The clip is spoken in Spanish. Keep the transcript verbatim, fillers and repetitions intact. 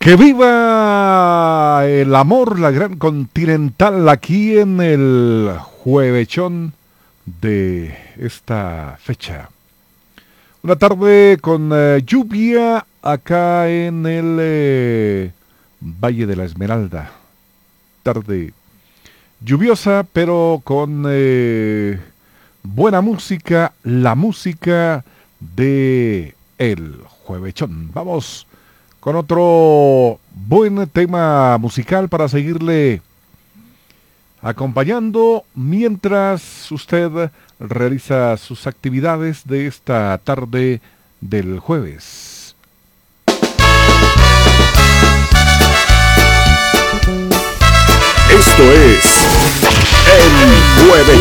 Que viva el amor, la gran continental, aquí en el juevechón de esta fecha. Una tarde con eh, lluvia acá en el eh, Valle de la Esmeralda. Tarde lluviosa, pero con eh, buena música, la música de el juevechón. Vamos con otro buen tema musical para seguirle acompañando mientras usted realiza sus actividades de esta tarde del jueves. Esto es El Jueves.